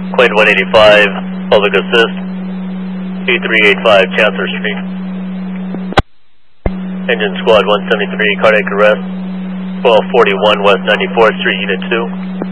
Quaid 185, public assist, 2385 Chancellor Street. Engine squad 173, cardiac arrest, 1241 West 94th Street, Unit 2.